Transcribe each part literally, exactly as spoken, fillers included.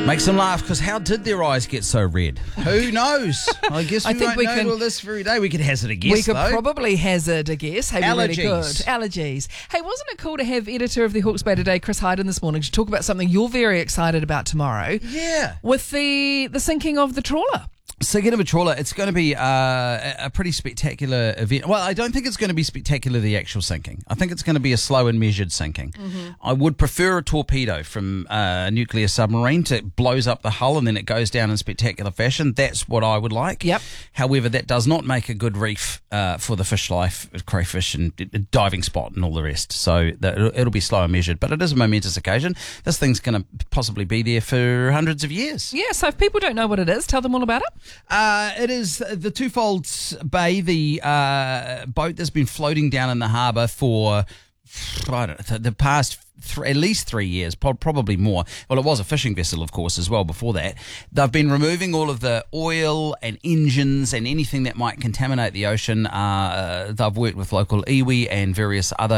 Makes them laugh because how did their eyes get so red? Who knows? I guess we I think won't we know can- all this every day. We could hazard a guess, We could though. probably hazard a guess. Hey, we're really good. Allergies. Allergies. Hey, wasn't it cool to have editor of the Hawke's Bay Today, Chris Hyden, this morning to talk about something you're very excited about tomorrow Yeah. with the, the sinking of the trawler? So get a trawler. It's going to be uh, a a pretty spectacular event. Well, I don't think it's going to be spectacular, the actual sinking. I think it's going to be a slow and measured sinking. Mm-hmm. I would prefer a torpedo from uh, a nuclear submarine to blows up the hull and then it goes down in spectacular fashion. That's what I would like. Yep. However, that does not make a good reef uh, for the fish life, crayfish and d- diving spot and all the rest. So that it'll, it'll be slow and measured. But it is a momentous occasion. This thing's going to possibly be there for hundreds of years. Yeah, so if people don't know what it is, tell them all about it. Uh, it is the Twofolds Bay, the uh, boat that's been floating down in the harbour for I don't know, the past th- at least three years, po- probably more. Well, it was a fishing vessel, of course, as well before that. They've been removing all of the oil and engines and anything that might contaminate the ocean. Uh, they've worked with local iwi and various other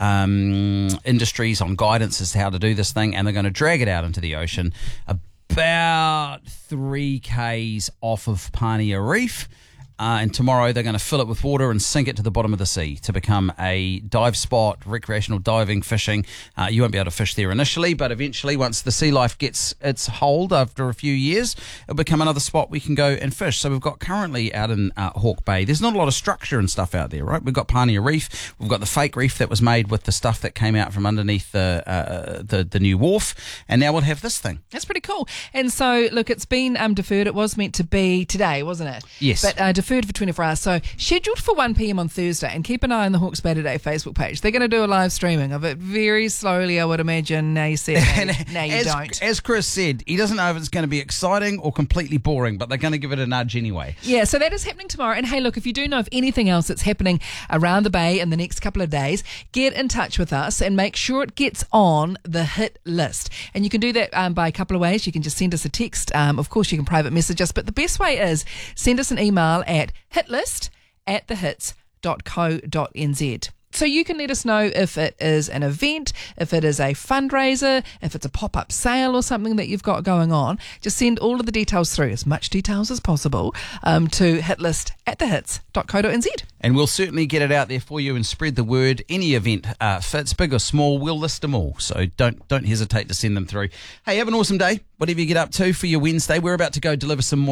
um, industries on guidance as to how to do this thing, and they're going to drag it out into the ocean about three kays off of Pania Reef. Uh, and tomorrow they're going to fill it with water and sink it to the bottom of the sea to become a dive spot, recreational diving, fishing. Uh, you won't be able to fish there initially, but eventually once the sea life gets its hold after a few years, it'll become another spot we can go and fish. So we've got currently out in uh, Hawke Bay, there's not a lot of structure and stuff out there, right? We've got Pania Reef, we've got the fake reef that was made with the stuff that came out from underneath the, uh, the, the new wharf, and now we'll have this thing. That's pretty cool. And so, look, it's been um, deferred. It was meant to be today, wasn't it? Yes. But uh, deferred for twenty-four hours. So, scheduled for one p.m. on Thursday. And keep an eye on the Hawke's Bay Today Facebook page. They're going to do a live streaming of it very slowly, I would imagine. Now you see it. Now, now you as, don't. As Chris said, he doesn't know if it's going to be exciting or completely boring, but they're going to give it a nudge anyway. Yeah, so that is happening tomorrow. And hey, look, if you do know of anything else that's happening around the bay in the next couple of days, get in touch with us and make sure it gets on the hit list. And you can do that um, by a couple of ways. You can just send us a text. Um, of course, you can private message us. But the best way is send us an email at hitlist at thehits dot co dot n z. So you can let us know if it is an event, if it is a fundraiser, if it's a pop-up sale or something that you've got going on. Just send all of the details through, as much details as possible, um, to hitlist at thehits dot co dot n z. And we'll certainly get it out there for you and spread the word. Any event uh, fits, big or small, we'll list them all. So don't don't hesitate to send them through. Hey, have an awesome day, whatever you get up to for your Wednesday. We're about to go deliver some more